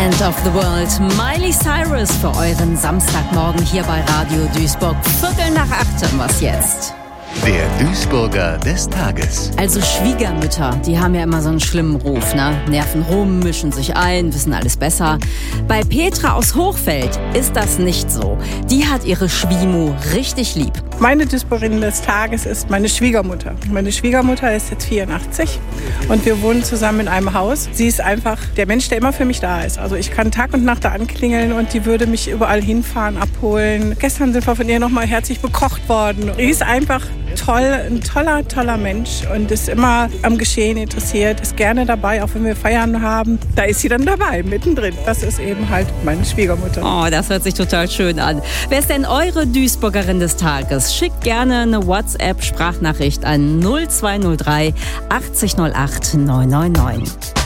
End of the World. Miley Cyrus für euren Samstagmorgen hier bei Radio Duisburg. 7:45, was jetzt? Der Duisburger des Tages. Also Schwiegermütter, die haben ja immer so einen schlimmen Ruf, ne? Nerven rum, mischen sich ein, wissen alles besser. Bei Petra aus Hochfeld ist das nicht so. Die hat ihre Schwiemu richtig lieb. Meine Duisburgerin des Tages ist meine Schwiegermutter. Meine Schwiegermutter ist jetzt 84 und wir wohnen zusammen in einem Haus. Sie ist einfach der Mensch, der immer für mich da ist. Also ich kann Tag und Nacht da anklingeln und die würde mich überall hinfahren, abholen. Gestern sind wir von ihr nochmal herzlich bekocht worden. Sie ist einfach toll, ein toller Mensch und ist immer am Geschehen interessiert, ist gerne dabei, auch wenn wir Feiern haben. Da ist sie dann dabei, mittendrin. Das ist eben halt meine Schwiegermutter. Oh, das hört sich total schön an. Wer ist denn eure Duisburgerin des Tages? Schickt gerne eine WhatsApp-Sprachnachricht an 0203 80 08 999.